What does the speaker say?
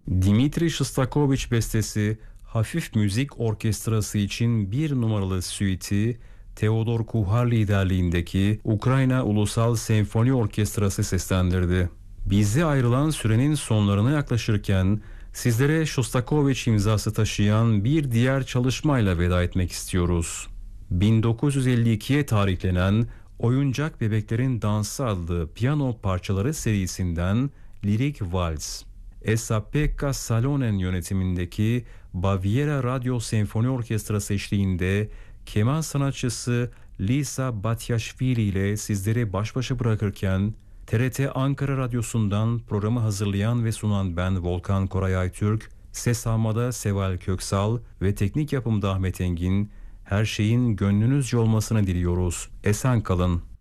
Dimitri Shostakovich bestesi Hafif Müzik Orkestrası için bir numaralı suite'i Theodor Kuhar liderliğindeki Ukrayna Ulusal Senfoni Orkestrası seslendirdi. Bize ayrılan sürenin sonlarına yaklaşırken sizlere Shostakovich imzası taşıyan bir diğer çalışmayla veda etmek istiyoruz. 1952'ye tarihlenen Oyuncak Bebeklerin Dansı adlı piyano parçaları serisinden Lirik Vals. Esa-Pekka Salonen yönetimindeki Baviera Radyo Senfoni Orkestrası eşliğinde keman sanatçısı Lisa Batyashvili ile sizleri baş başa bırakırken TRT Ankara Radyosu'ndan programı hazırlayan ve sunan ben Volkan Koray Aytürk, ses almada Seval Köksal ve teknik yapımda Ahmet Engin, her şeyin gönlünüzce olmasını diliyoruz. Esen kalın.